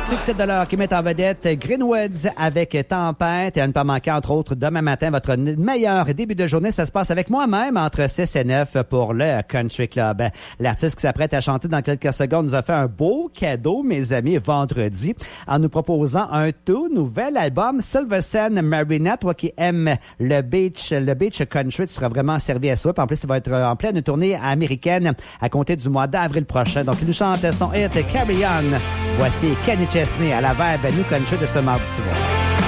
$7 qui met en vedette Greenwoods avec Tempête. Et à ne pas manquer, entre autres, demain matin, votre meilleur début de journée. Ça se passe avec moi-même entre 6 et 9 pour le Country Club. L'artiste qui s'apprête à chanter dans quelques secondes nous a fait un beau cadeau, mes amis, vendredi, en nous proposant un tout nouvel album, Silver Sand Marina. Toi qui aimes le beach country, tu seras vraiment servi à ça. Puis en plus, il va être en pleine tournée américaine à compter du mois d'avril prochain. Donc, il nous chante son hit Carry On. Voici Kenny Chesney à la Vibe New Country de ce mardi soir.